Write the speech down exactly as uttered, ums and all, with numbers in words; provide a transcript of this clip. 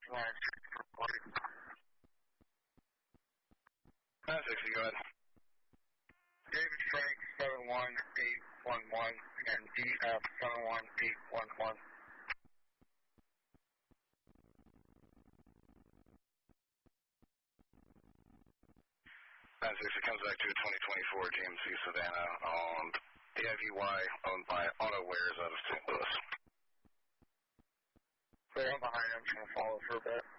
nine sixty, go ahead. David Frank seven one eight one one and D F seven one eight one one. nine sixty comes back to a twenty twenty-four G M C Savannah on D I V Y, owned by Auto Wares out of Saint Louis. So I'm behind him, I'm trying to follow for a bit.